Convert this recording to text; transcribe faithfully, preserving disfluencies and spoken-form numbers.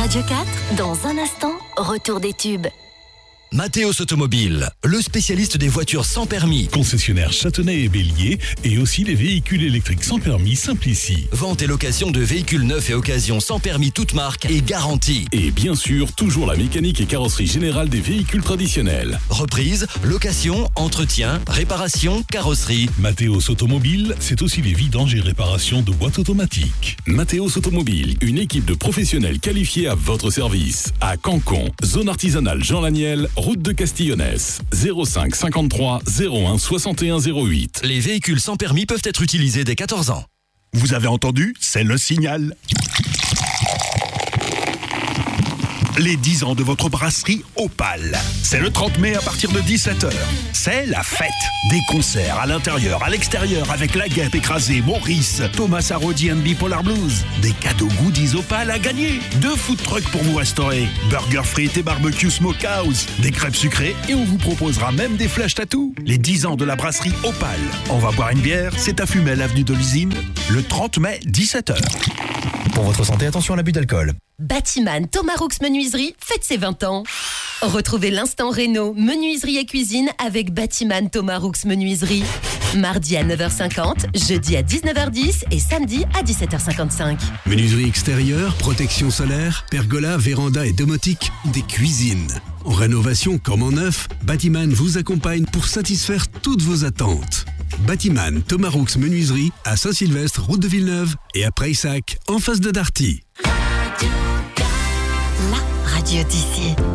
Radio quatre, dans un instant, retour des tubes. Mathéos Automobile, le spécialiste des voitures sans permis. Concessionnaire Châtenay et Bélier et aussi les véhicules électriques sans permis Simplici. Vente et location de véhicules neufs et occasions sans permis toute marque et garantie. Et bien sûr, toujours la mécanique et carrosserie générale des véhicules traditionnels. Reprise, location, entretien, réparation, carrosserie. Mathéos Automobile, c'est aussi les vidanges et réparations de boîtes automatiques. Mathéos Automobile, une équipe de professionnels qualifiés à votre service. À Cancon, zone artisanale Jean Laniel, route de Castillonnès, zéro cinq cinquante-trois zéro un soixante et un zéro huit. Les véhicules sans permis peuvent être utilisés dès quatorze ans. Vous avez entendu? C'est le signal. Les dix ans de votre brasserie Opale. C'est le trente mai à partir de dix-sept heures. C'est la fête. Des concerts à l'intérieur, à l'extérieur avec La Guêpe écrasée, Maurice, Thomas Arodi and Bipolar Blues. Des cadeaux goodies Opale à gagner. Deux food trucks pour vous restaurer. Burger frites et barbecue smokehouse. Des crêpes sucrées et on vous proposera même des flash tattoos. Les dix ans de la brasserie Opale. On va boire une bière, c'est à Fumel, avenue de l'Usine, le trente mai, dix-sept heures. Pour votre santé, attention à l'abus d'alcool. Batiman Thomas Roux Menuiserie fête ses vingt ans. Retrouvez l'instant réno, menuiserie et cuisine avec Batiman Thomas Roux Menuiserie. Mardi à neuf heures cinquante, jeudi à dix-neuf heures dix et samedi à dix-sept heures cinquante-cinq. Menuiserie extérieure, protection solaire, pergola, véranda et domotique, des cuisines. En rénovation comme en neuf, Batiman vous accompagne pour satisfaire toutes vos attentes. Batiman Thomas Roux Menuiserie à Saint-Sylvestre, route de Villeneuve et à Prayssac, en face de Darty. La radio d'ici.